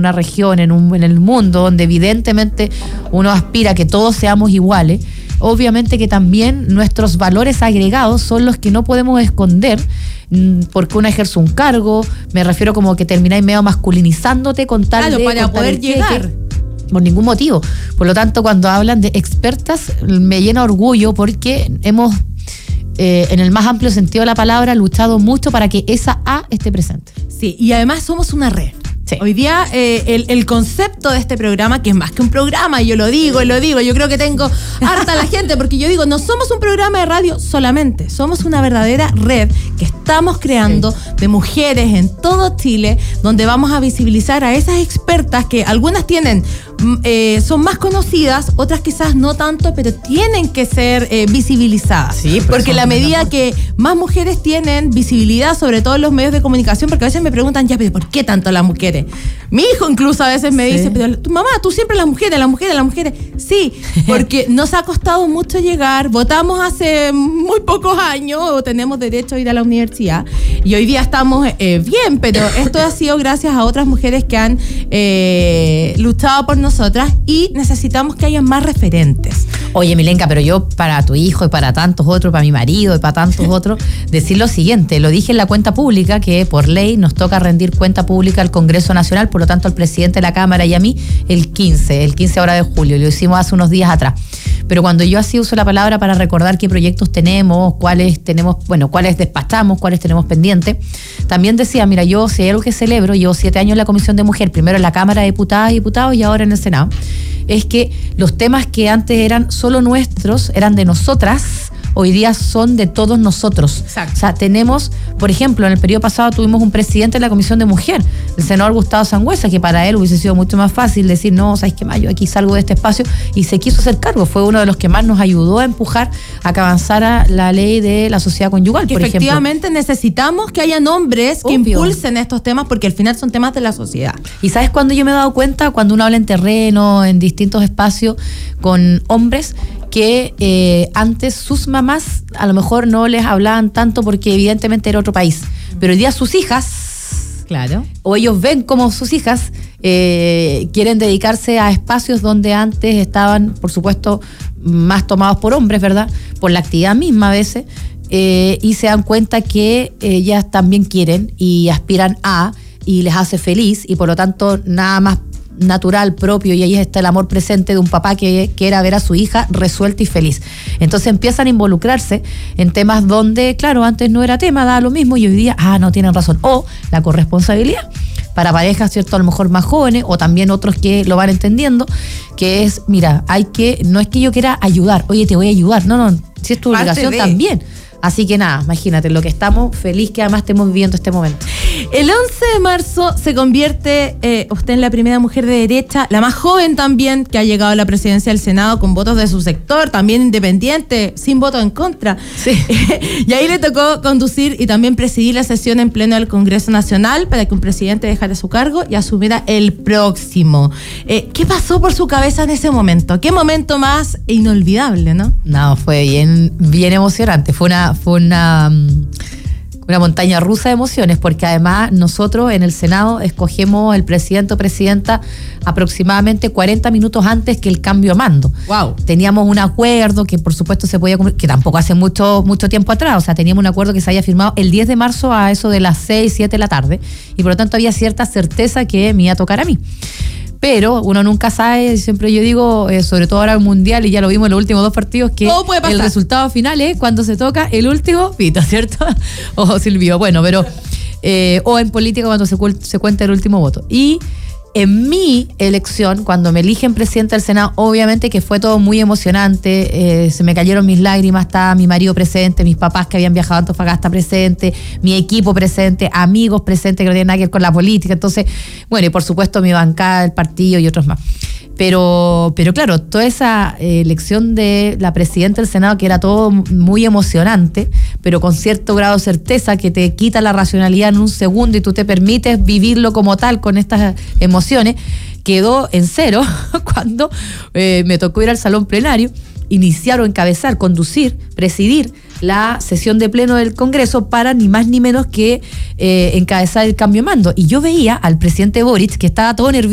una región, en el mundo, donde evidentemente uno aspira a que todos seamos iguales, obviamente que también nuestros valores agregados son los que no podemos esconder, porque uno ejerce un cargo, me refiero como que termináis medio masculinizándote con tal claro, de... para poder llegar. Por ningún motivo. Por lo tanto, cuando hablan de expertas, me llena orgullo porque hemos, en el más amplio sentido de la palabra, luchado mucho para que esa A esté presente. Sí, y además somos una red. Sí. Hoy día el concepto de este programa, que es más que un programa, yo lo digo, yo creo que tengo harta la gente, porque yo digo, no somos un programa de radio solamente, somos una verdadera red que estamos creando de mujeres en todo Chile, donde vamos a visibilizar a esas expertas que algunas tienen, son más conocidas, otras quizás no tanto, pero tienen que ser visibilizadas. Sí, porque la medida que más mujeres tienen visibilidad, sobre todo en los medios de comunicación, porque a veces me preguntan, ya, pero ¿por qué tanto las mujeres? Mi hijo incluso a veces me dice, pero tu mamá, tú siempre las mujeres. Sí, porque nos ha costado mucho llegar, votamos hace muy pocos años, o tenemos derecho a ir a la universidad, y hoy día estamos bien, pero esto ha sido gracias a otras mujeres que han luchado por nosotras, y necesitamos que haya más referentes. Oye, Milenka, pero yo para tu hijo y para tantos otros, para mi marido y para tantos otros, decir lo siguiente, lo dije en la cuenta pública, que por ley nos toca rendir cuenta pública al Congreso Nacional, por lo tanto al presidente de la Cámara y a mí el 15 ahora de julio, lo hicimos hace unos días atrás. Pero cuando yo así uso la palabra para recordar qué proyectos tenemos, cuáles despachamos, cuáles tenemos pendientes, también decía, mira, yo si hay algo que celebro, llevo 7 años en la Comisión de Mujer, primero en la Cámara de Diputadas y Diputados y ahora en el Senado, es que los temas que antes eran solo nuestros, eran de nosotras, hoy día son de todos nosotros. Exacto. O sea, tenemos, por ejemplo, en el periodo pasado tuvimos un presidente de la Comisión de Mujer, el senador Gustavo Sangüesa, que para él hubiese sido mucho más fácil decir, no, ¿sabes qué más? Yo aquí salgo de este espacio, y se quiso hacer cargo. Fue uno de los que más nos ayudó a empujar a que avanzara la ley de la sociedad conyugal, por ejemplo. Efectivamente necesitamos que haya hombres que impulsen estos temas, porque al final son temas de la sociedad. ¿Y sabes cuándo yo me he dado cuenta? Cuando uno habla en terreno, en distintos espacios, con hombres que antes sus mamás a lo mejor no les hablaban tanto porque evidentemente era otro país, pero hoy día sus hijas, claro, o ellos ven como sus hijas quieren dedicarse a espacios donde antes estaban, por supuesto, más tomados por hombres, ¿verdad? Por la actividad misma a veces, y se dan cuenta que ellas también quieren y aspiran a, y les hace feliz, y por lo tanto nada más natural, propio, y ahí está el amor presente de un papá que quiera ver a su hija resuelta y feliz. Entonces empiezan a involucrarse en temas donde, claro, antes no era tema, daba lo mismo, y hoy día, no tienen razón. O la corresponsabilidad para parejas, ¿cierto? A lo mejor más jóvenes, o también otros que lo van entendiendo, que es, mira, no es que yo quiera ayudar, oye, te voy a ayudar, no, si es tu obligación también. Así que nada, imagínate, lo que estamos, feliz que además estemos viviendo este momento. El 11 de marzo se convierte usted en la primera mujer de derecha, la más joven también, que ha llegado a la presidencia del Senado con votos de su sector, también independiente, sin voto en contra. Sí. Y ahí le tocó conducir y también presidir la sesión en pleno del Congreso Nacional para que un presidente dejara su cargo y asumiera el próximo. ¿Qué pasó por su cabeza en ese momento? ¿Qué momento más inolvidable, no? No, fue bien emocionante. Fue una montaña rusa de emociones, porque además nosotros en el Senado escogemos el presidente o presidenta aproximadamente 40 minutos antes que el cambio a mando. Wow. Teníamos un acuerdo que por supuesto se podía cumplir, que tampoco hace mucho tiempo atrás, o sea, teníamos un acuerdo que se había firmado el 10 de marzo a eso de las 6, 7 de la tarde, y por lo tanto había cierta certeza que me iba a tocar a mí. Pero uno nunca sabe, siempre yo digo, sobre todo ahora en Mundial, y ya lo vimos en los últimos 2 partidos, que el resultado final es cuando se toca el último pito, ¿cierto? O silbido, bueno, pero o en política cuando se cuenta el último voto. Y en mi elección, cuando me eligen presidente del Senado, obviamente que fue todo muy emocionante, se me cayeron mis lágrimas, estaba mi marido presente, mis papás que habían viajado a Antofagasta presente, mi equipo presente, amigos presentes que no tienen nada que ver con la política, entonces, bueno, y por supuesto mi bancada, el partido y otros más. Pero claro, toda esa elección de la presidenta del Senado, que era todo muy emocionante, pero con cierto grado de certeza que te quita la racionalidad en un segundo y tú te permites vivirlo como tal con estas emociones, quedó en cero cuando me tocó ir al salón plenario, iniciar o encabezar, conducir, presidir la sesión de pleno del Congreso para ni más ni menos que encabezar el cambio de mando. Y yo veía al presidente Boric, que estaba todo nervioso,